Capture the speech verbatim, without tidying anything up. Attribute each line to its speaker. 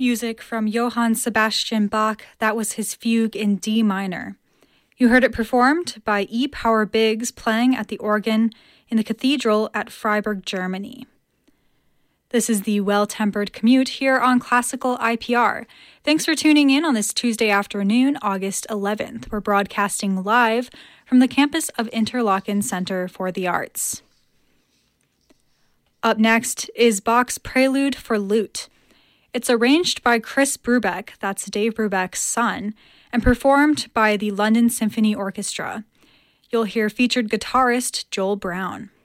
Speaker 1: Music from Johann Sebastian Bach. That was his fugue in D minor. You heard it performed by E. Power Biggs playing at the organ in the cathedral at Freiburg, Germany. This is the Well-Tempered Commute here on Classical I P R. Thanks for tuning in on this Tuesday afternoon, August eleventh. We're broadcasting live from the campus of Interlochen Center for the Arts. Up next is Bach's Prelude for Lute. It's arranged by Chris Brubeck, that's Dave Brubeck's son, and performed by the London Symphony Orchestra. You'll hear featured guitarist Joel Brown.